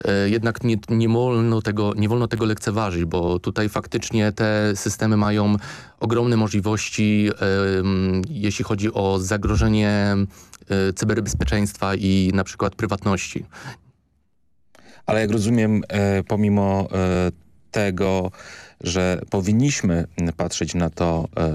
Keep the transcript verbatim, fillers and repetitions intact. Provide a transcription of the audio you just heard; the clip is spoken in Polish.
e, jednak nie, nie, wolno tego, nie wolno tego lekceważyć, bo tutaj faktycznie te systemy mają ogromne możliwości, em, jeśli chodzi o zagrożenie e, cyberbezpieczeństwa i na przykład prywatności. Ale jak rozumiem, e, pomimo e, tego, że powinniśmy patrzeć na to, e,